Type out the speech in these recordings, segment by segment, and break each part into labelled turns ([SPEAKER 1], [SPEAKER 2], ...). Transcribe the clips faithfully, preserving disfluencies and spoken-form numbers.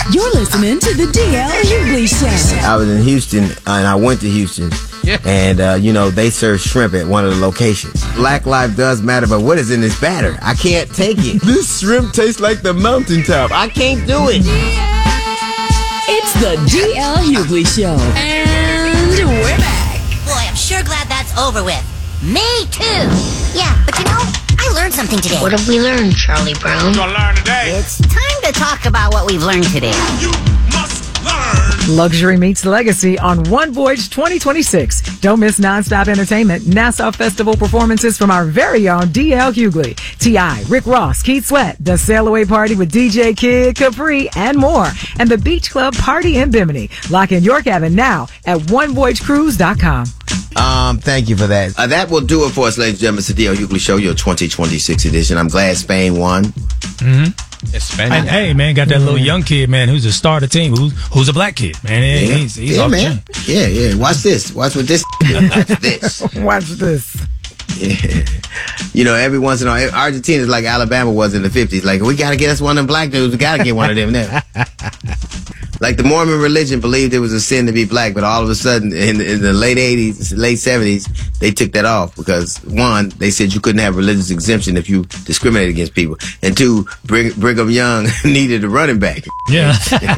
[SPEAKER 1] You're listening to the D L Hughley Show.
[SPEAKER 2] I was in Houston, and I went to Houston,
[SPEAKER 3] Yeah.
[SPEAKER 2] and, uh, you know, they serve shrimp at one of the locations. Black life does matter, but what is in this batter? I can't take it. This shrimp tastes like the mountaintop. I can't do it.
[SPEAKER 1] It's the D L Hughley Show. And we're back.
[SPEAKER 4] Boy, I'm sure glad that's over with. Me too. Yeah, but you know, I learned something today.
[SPEAKER 5] What have we learned, Charlie Brown?
[SPEAKER 6] Gonna learn today.
[SPEAKER 4] It's time to talk about what we've learned today.
[SPEAKER 6] You must learn.
[SPEAKER 7] Luxury meets legacy on One Voyage twenty twenty-six. Don't miss nonstop entertainment, Nassau Festival performances from our very own D L Hughley, T I, Rick Ross, Keith Sweat, the Sail Away Party with D J Kid Capri, and more. And the Beach Club Party in Bimini. Lock in your cabin now at one voyage cruise dot com.
[SPEAKER 2] Um, thank you for that. Uh, that will do it for us, ladies and gentlemen. It's the D L Hughley Show, your twenty twenty-six edition. I'm glad Spain won.
[SPEAKER 3] Mm-hmm. It's
[SPEAKER 8] And hey, man, got that little young kid, man, who's a star of the team, who's who's a black kid, man. Yeah,
[SPEAKER 2] Yeah,
[SPEAKER 8] he's, he's
[SPEAKER 2] yeah
[SPEAKER 8] off the
[SPEAKER 2] man.
[SPEAKER 8] chain.
[SPEAKER 2] Yeah, yeah. Watch this. Watch what this. Watch this.
[SPEAKER 7] Watch this.
[SPEAKER 2] Yeah. You know, every once in a while, Argentina is like Alabama was in the fifties. Like, we got to get us one of them black dudes. We got to get one of them now. Like, the Mormon religion believed it was a sin to be black, but all of a sudden, in, in the late eighties, late seventies, they took that off because, one, they said you couldn't have religious exemption if you discriminated against people. And two, Brig- Brigham Young needed a running back.
[SPEAKER 8] Yeah.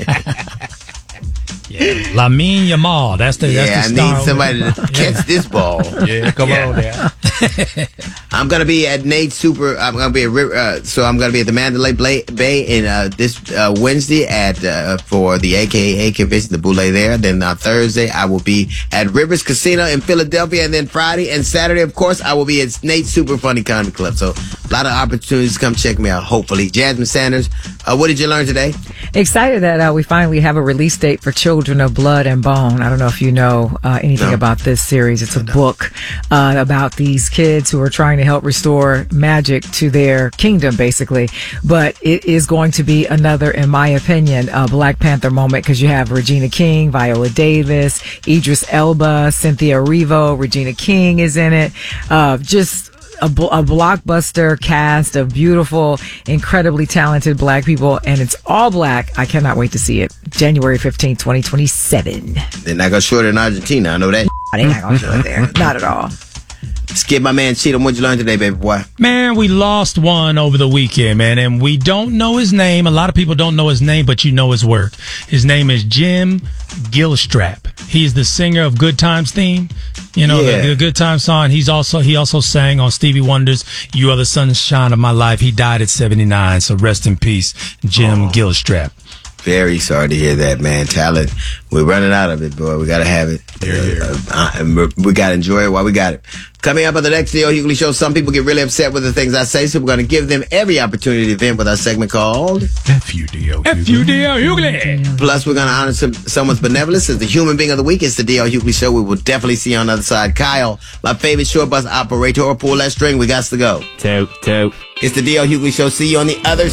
[SPEAKER 8] Yeah, Lamine Yamal. That's the
[SPEAKER 2] Yeah,
[SPEAKER 8] that's
[SPEAKER 2] I
[SPEAKER 8] the star
[SPEAKER 2] need somebody
[SPEAKER 8] over
[SPEAKER 2] to catch this ball.
[SPEAKER 3] Yeah, come
[SPEAKER 2] Yeah.
[SPEAKER 3] on now.
[SPEAKER 2] I'm gonna be at Nate Super. I'm gonna be at River, uh, so I'm gonna be at the Mandalay Bla- Bay in uh, this uh, Wednesday at uh, for the A K A convention, the Boule there. Then uh, Thursday I will be at Rivers Casino in Philadelphia, and then Friday and Saturday, of course, I will be at Nate Super Funny Comedy Club. So a lot of opportunities to come check me out. Hopefully, Jasmine Sanders. Uh, what did you learn today?
[SPEAKER 7] Excited that uh, we finally have a release date for Children of Blood and Bone. I don't know if you know uh, anything
[SPEAKER 2] No.
[SPEAKER 7] about this series. It's a book uh, about these kids who are trying to help restore magic to their kingdom, basically. But it is going to be another, in my opinion, uh, Black Panther moment because you have Regina King, Viola Davis, Idris Elba, Cynthia Erivo, Regina King is in it. Uh, just A, bl- a blockbuster cast of beautiful, incredibly talented black people, and it's all black. I cannot wait to see it. January fifteenth, twenty twenty-seven.
[SPEAKER 2] They're not gonna show it in Argentina. I know that.
[SPEAKER 7] They're not going to show it there. Not at all.
[SPEAKER 2] Skip, my man Cheatham. What'd you learn today, baby boy?
[SPEAKER 8] Man, we lost one over the weekend, man, and we don't know his name. A lot of people don't know his name, but you know his work. His name is Jim Gilstrap. He's the singer of Good Times theme. You know,
[SPEAKER 2] Yeah.
[SPEAKER 8] the, the Good Times song. He's also he also sang on Stevie Wonder's "You Are the Sunshine of My Life." He died at seventy-nine, so rest in peace, Jim
[SPEAKER 2] Oh.
[SPEAKER 8] Gilstrap.
[SPEAKER 2] Very sorry to hear that, man. Talent. We're running out of it, boy. We gotta have it. Uh, uh, and we're- we gotta enjoy it while we got it. Coming up on the next D L Hughley Show, some people get really upset with the things I say, so we're gonna give them every opportunity to vent with our segment called
[SPEAKER 3] F U D O.
[SPEAKER 8] F U D L Hughley.
[SPEAKER 2] Plus, we're gonna honor some, someone's benevolence as the human being of the week. It's the D L Hughley Show. We will definitely see you on the other side. Kyle, my favorite short bus operator, pull that string. We got to go.
[SPEAKER 3] Toot, toot.
[SPEAKER 2] It's the D L Hughley Show. See you on the other